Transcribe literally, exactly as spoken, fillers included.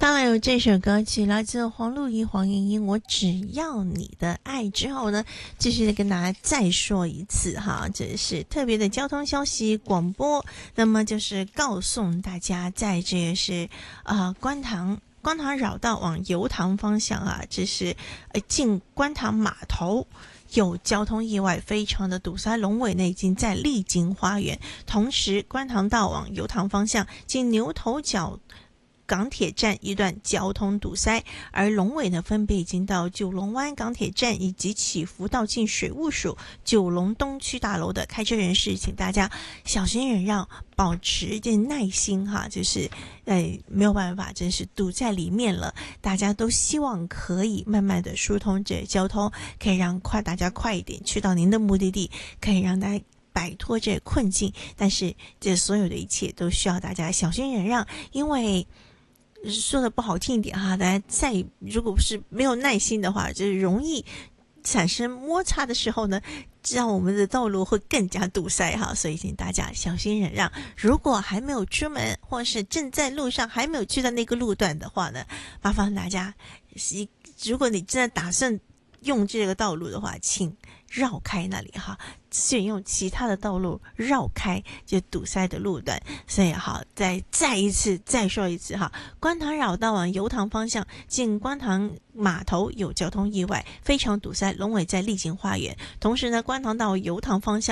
当然有这首歌曲来自黄露仪、黄莺莺，我只要你的爱。之后呢，继续的跟大家再说一次哈，这是特别的交通消息广播。那么就是告诉大家，在这个是呃观塘观塘绕道往油塘方向啊，这是呃进观塘码头。有交通意外，非常的堵塞，龙尾呢已经在丽晶花园。同时，观塘道往油塘方向进牛头角港铁站一段交通堵塞，而龙尾呢分别已经到九龙湾港铁站以及起伏到进水务署九龙东区大楼的开车人士，请大家小心忍让，保持一点耐心哈，就是呃没有办法，真是堵在里面了。大家都希望可以慢慢的疏通这交通，可以让快大家快一点去到您的目的地，可以让大家摆脱这困境。但是这所有的一切都需要大家小心忍让，因为说的不好听一点哈，大家再如果是没有耐心的话，就是容易产生摩擦的时候呢，让我们的道路会更加堵塞哈，所以请大家小心忍让。如果还没有出门，或是正在路上还没有去到那个路段的话呢，麻烦大家，如果你真的打算用这个道路的话，请绕开那里哈，选用其他的道路绕开就堵塞的路段。所以好，再再一次再说一次哈，观塘绕道往油塘方向进观塘码头有交通意外，非常堵塞，龙尾在丽晶花园。同时呢，观塘到油塘方向